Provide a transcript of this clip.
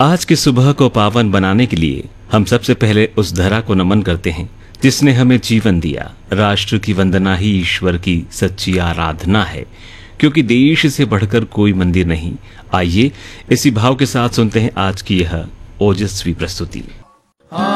आज की सुबह को पावन बनाने के लिए हम सबसे पहले उस धरा को नमन करते हैं जिसने हमें जीवन दिया। राष्ट्र की वंदना ही ईश्वर की सच्ची आराधना है, क्योंकि देश से बढ़कर कोई मंदिर नहीं। आइए इसी भाव के साथ सुनते हैं आज की यह ओजस्वी प्रस्तुति।